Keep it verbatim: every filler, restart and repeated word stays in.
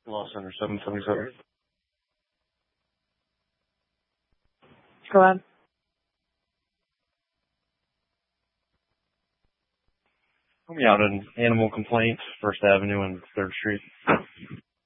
Law Center, seven seventy-seven. Go ahead. Put me out an animal complaint, First Avenue and third Street.